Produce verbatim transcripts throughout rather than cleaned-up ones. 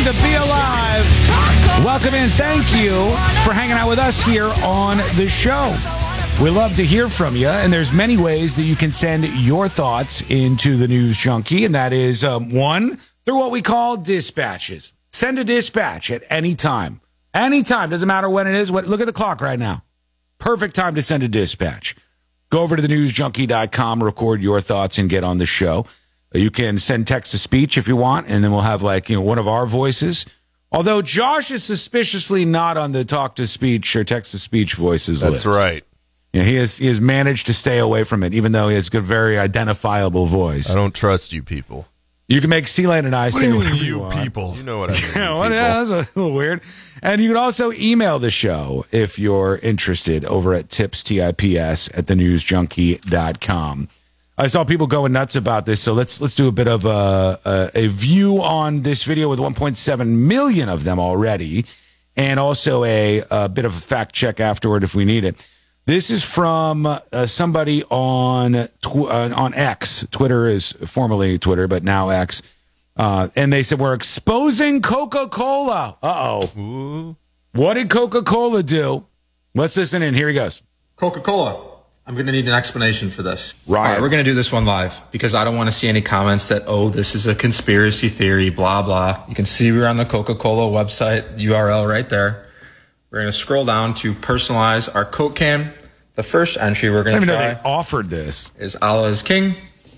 to Be Alive. Welcome in. Thank you for hanging out with us here on the show. We love to hear from you, and there's many ways that you can send your thoughts into the News Junkie, and that is, um, one, through what we call dispatches. Send a dispatch at any time. Any time. Doesn't matter when it is. What, look at the clock right now. Perfect time to send a dispatch. Go over to the news junkie dot com, record your thoughts, and get on the show. You can send text-to-speech if you want, and then we'll have, like, you know, one of our voices. Although Josh is suspiciously not on the talk-to-speech or text-to-speech voices That's list. right. Yeah, he has he has managed to stay away from it, even though he has a very identifiable voice. I don't trust you people. You can make C-Lane and I What say do you whatever mean, you you want. people? You know what I mean. Yeah, well, people. yeah, that's a little weird. And you can also email the show if you're interested over at tips, T I P S, at the news junkie dot com. I saw people going nuts about this, so let's let's do a bit of a, a, a view on this video with one point seven million of them already, and also a, a bit of a fact check afterward if we need it. This is from uh, somebody on tw- uh, on X. Twitter is formerly Twitter, but now X. Uh, and they said, we're exposing Coca-Cola. Uh-oh. What did Coca-Cola do? Let's listen in. Here he goes. Coca-Cola. I'm going to need an explanation for this. Ryan. All right, we're going to do this one live because I don't want to see any comments that, oh, this is a conspiracy theory, blah, blah. You can see we're on the Coca-Cola website, U R L right there. We're going to scroll down to personalize our Coke can. The first entry we're going to I try didn't know they offered this. is Allah is King.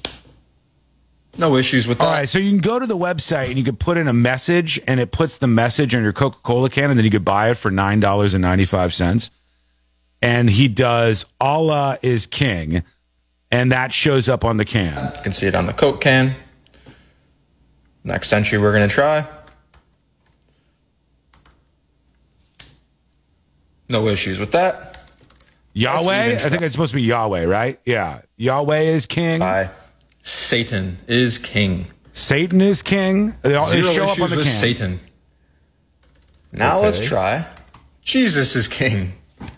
No issues with that. All right, so you can go to the website and you can put in a message, and it puts the message on your Coca-Cola can, and then you could buy it for nine dollars and ninety-five cents. And he does Allah is King, and that shows up on the can. You can see it on the Coke can. Next entry we're going to try. No issues with that. Yahweh? I think it's supposed to be Yahweh, right? Yeah. Yahweh is King. Bye. Satan is king. Satan is King. They all they Zero show up issues on the with can. Satan. Now Okay. let's try Jesus is king.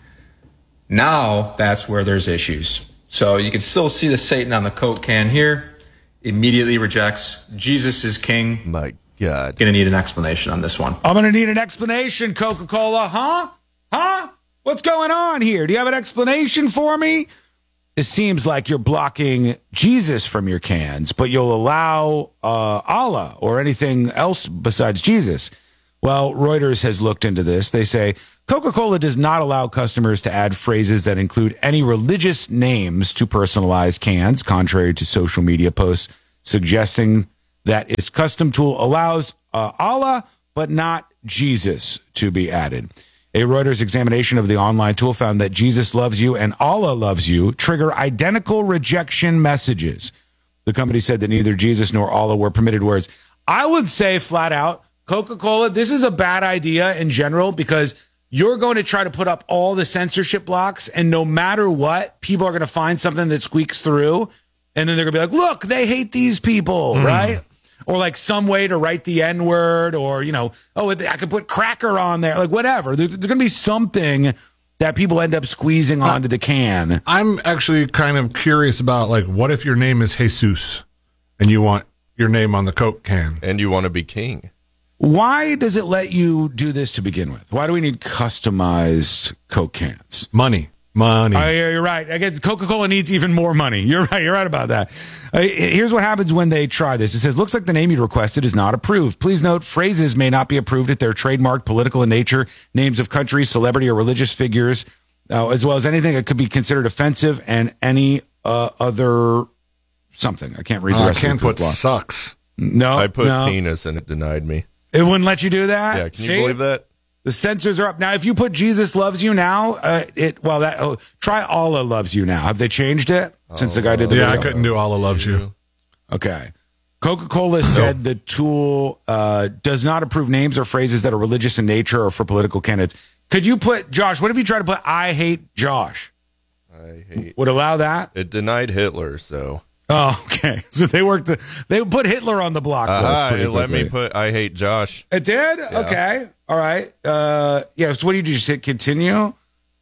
Now that's where there's issues. So you can still see the Satan on the Coke can here. Immediately rejects Jesus is king. My God. Gonna need an explanation on this one. I'm going to need an explanation, Coca-Cola. Huh? Huh? What's going on here? Do you have an explanation for me? It seems like you're blocking Jesus from your cans, but you'll allow uh, Allah or anything else besides Jesus. Well, Reuters has looked into this. They say Coca-Cola does not allow customers to add phrases that include any religious names to personalized cans, contrary to social media posts suggesting that its custom tool allows uh, Allah, but not Jesus to be added. A Reuters examination of the online tool found that Jesus loves you and Allah loves you trigger identical rejection messages. The company said that neither Jesus nor Allah were permitted words. I would say flat out, Coca-Cola, this is a bad idea in general because you're going to try to put up all the censorship blocks, and no matter what, people are going to find something that squeaks through, and then they're going to be like, look, they hate these people, mm. right? Or like some way to write the N-word, or, you know, oh, I could put cracker on there, like whatever. There, there's going to be something that people end up squeezing onto the can. I'm actually kind of curious about, like, what if your name is Jesus and you want your name on the Coke can? And you want to be king. Why does it let you do this to begin with? Why do we need customized Coke cans? Money. Money. Oh, yeah, you're right. I guess Coca-Cola needs even more money. You're right. You're right about that. Uh, here's what happens when they try this. It says, looks like the name you requested is not approved. Please note, phrases may not be approved if they're trademarked, political in nature, names of countries, celebrity, or religious figures, uh, as well as anything that could be considered offensive and any uh, other something. I can't read the uh, rest I can't of the put block. sucks. No, I put no. penis and it denied me. It wouldn't let you do that? Yeah, can See? you believe that? The censors are up. Now, if you put Jesus loves you now, uh, it well, that oh, try Allah loves you now. Have they changed it since the guy did the Yeah, I video? couldn't do Allah loves you. Okay. Coca-Cola said the tool uh, does not approve names or phrases that are religious in nature or for political candidates. Could you put, Josh, what if you try to put I hate Josh? I hate. Would allow that? It denied Hitler, so. Oh, okay. So they worked. The, they put Hitler on the block list. Uh, pretty it let quickly. me put I hate Josh. It did? Yeah. Okay. All right. Uh, yeah. So what do you do? Just hit continue?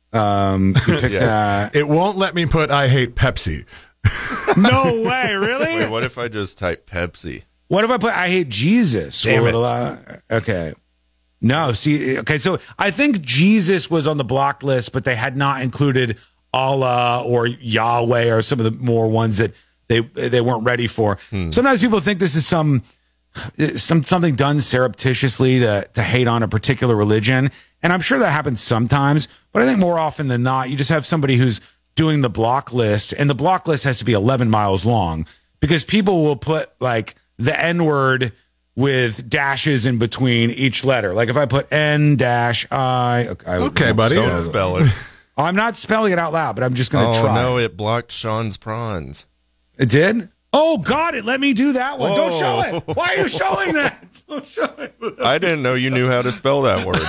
Um, you pick Yeah. that. It won't let me put I hate Pepsi. No way. Really? Wait, what if I just type Pepsi? What if I put I hate Jesus? Damn Will it. allow- okay. No, see, okay, so I think Jesus was on the block list, but they had not included Allah or Yahweh or some of the more ones that they they weren't ready for. Hmm. Sometimes people think this is some some something done surreptitiously to to hate on a particular religion, and I'm sure that happens sometimes, but I think more often than not, you just have somebody who's doing the block list, and the block list has to be eleven miles long because people will put like the N-word with dashes in between each letter. Like if I put N dash I, okay, I would- Okay, buddy. Don't Yeah. spell it. I'm not spelling it out loud, but I'm just going to Oh, try. no, it blocked Sean's prawns. It did? Oh, God, it let me do that one. Don't show Whoa. it. Why are you showing that? Don't show it. I didn't know you knew how to spell that word.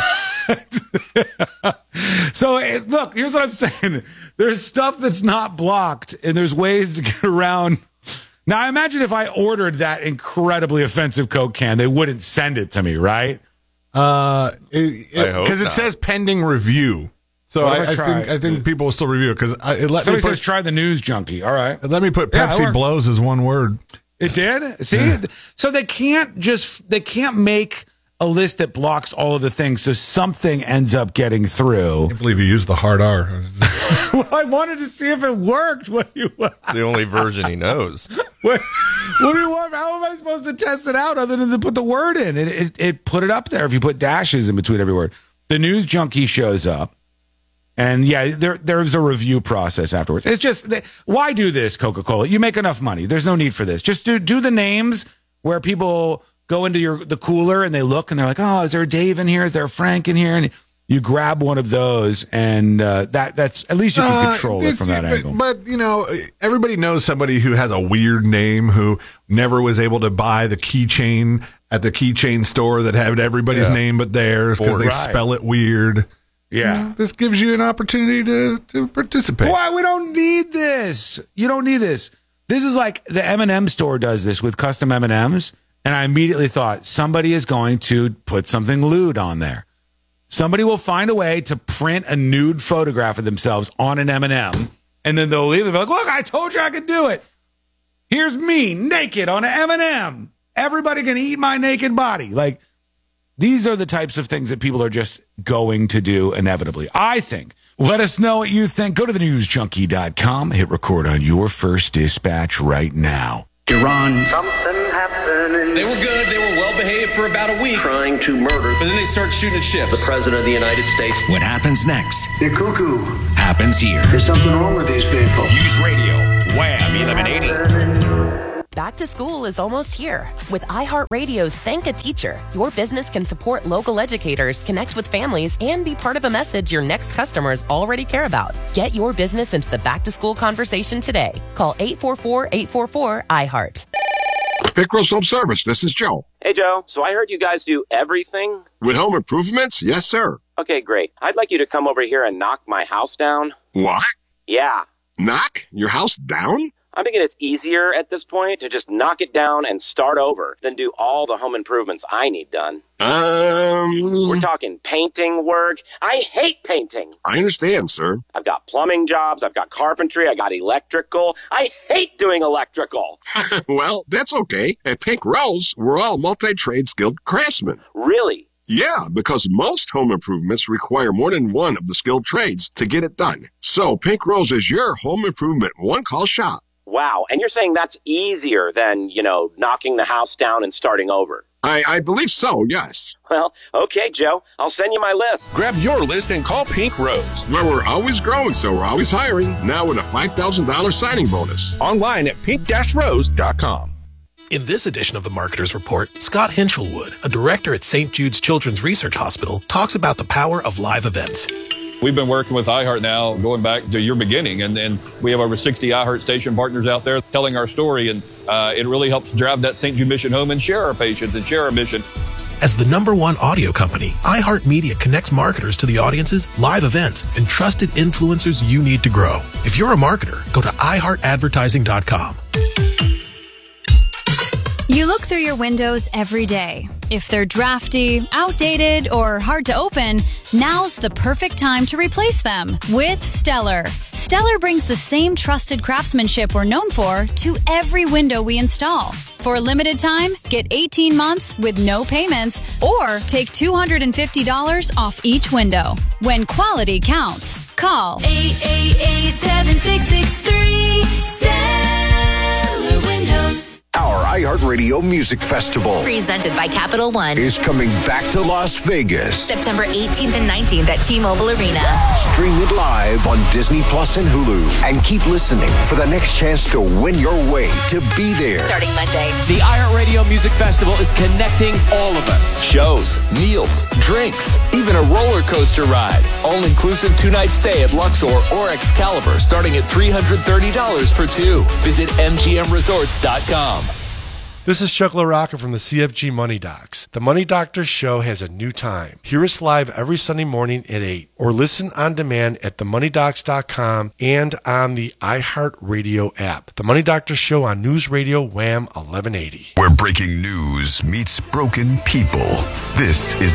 So, eh, look, here's what I'm saying. There's stuff that's not blocked, and there's ways to get around. Now, I imagine if I ordered that incredibly offensive Coke can, they wouldn't send it to me, right? Uh, I hope because it, not. says pending review. So What if I, I I try? think I think people will still review it because it let Somebody me says, put try the news junkie. All right. it let me put Yeah, it Pepsi works. blows as one word. It did? See? So they can't just, they can't make a list that blocks all of the things, so something ends up getting through. I can't believe you used the hard R. Well, I wanted to see if it worked. What do you want? It's the only version he knows. What, what do you want? How am I supposed to test it out other than to put the word in? It, it, it put it up there if you put dashes in between every word. The news junkie shows up. And yeah, there there's a review process afterwards. It's just, they, why do this, Coca-Cola? You make enough money. There's no need for this. Just do do the names where people go into your the cooler and they look and they're like, oh, is there a Dave in here? Is there a Frank in here? And you grab one of those, and uh, that that's at least you can Uh, control it it's- from that but, angle. But, you know, everybody knows somebody who has a weird name who never was able to buy the keychain at the keychain store that had everybody's Yeah. name but theirs because they Right. spell it weird. Yeah. This gives you an opportunity to, to participate. Why? We don't need this. You don't need this. This is like the M and M store does this with custom M and M's, and I immediately thought somebody is going to put something lewd on there. Somebody will find a way to print a nude photograph of themselves on an M and M, and then they'll leave it and be like, look, I told you I could do it. Here's me naked on an M and M. Everybody can eat my naked body. Like, these are the types of things that people are just going to do inevitably, I think. Let us know what you think. Go to the news junkie dot com. Hit record on your first dispatch right now. Iran Something happening. They were good. They were well behaved for about a week. Trying to murder But then they start shooting at ships. the President of the United States. What happens next They're cuckoo. happens here. There's something wrong with these people. News Radio, Wham eleven eighty. Back to school is almost here. With iHeartRadio's Thank a Teacher, your business can support local educators, connect with families, and be part of a message your next customers already care about. Get your business into the back-to-school conversation today. Call eight four four, eight four four, I heart. Pickrell Home Service. This is Joe. Hey, Joe. So I heard you guys do everything. With home improvements? Yes, sir. Okay, great. I'd like you to come over here and knock my house down. What? Yeah. Knock your house down? I'm thinking it's easier at this point to just knock it down and start over than do all the home improvements I need done. Um, We're talking painting work. I hate painting. I understand, sir. I've got plumbing jobs. I've got carpentry. I got electrical. I hate doing electrical. Well, that's okay. At Pink Rose, we're all multi-trade skilled craftsmen. Really? Yeah, because most home improvements require more than one of the skilled trades to get it done. So Pink Rose is your home improvement one-call shop. Wow. And you're saying that's easier than, you know, knocking the house down and starting over? I, I believe so, yes. Well, okay, Joe. I'll send you my list. Grab your list and call Pink Rose. Well, we're always growing, so we're always hiring. Now with a five thousand dollars signing bonus. Online at pink rose dot com. In this edition of the Marketer's Report, Scott Hinchelwood, a director at Saint Jude's Children's Research Hospital, talks about the power of live events. We've been working with iHeart now going back to your beginning, and, and we have over sixty iHeart station partners out there telling our story, and uh, it really helps drive that Saint Jude mission home and share our patients and share our mission. As the number one audio company, iHeartMedia connects marketers to the audiences, live events, and trusted influencers you need to grow. If you're a marketer, go to i heart advertising dot com. You look through your windows every day. If they're drafty, outdated, or hard to open, now's the perfect time to replace them with Stellar. Stellar brings the same trusted craftsmanship we're known for to every window we install. For a limited time, get eighteen months with no payments or take two hundred fifty dollars off each window. When quality counts, call eight eight eight, seven six six three, Stellar Windows. Our iHeartRadio Music Festival, presented by Capital One, is coming back to Las Vegas. September eighteenth and nineteenth at T-Mobile Arena. Stream it live on Disney Plus and Hulu. And keep listening for the next chance to win your way to be there. Starting Monday. The iHeartRadio Music Festival is connecting all of us. Shows, meals, drinks, even a roller coaster ride. All-inclusive two-night stay at Luxor or Excalibur starting at three hundred thirty dollars for two. Visit M G M resorts dot com. This is Chuck LaRocca from the C F G Money Docs. The Money Doctors Show has a new time. Hear us live every Sunday morning at eight or listen on demand at the money docs dot com and on the iHeartRadio app. The Money Doctors Show on News Radio Wham eleven eighty. Where breaking news meets broken people. This is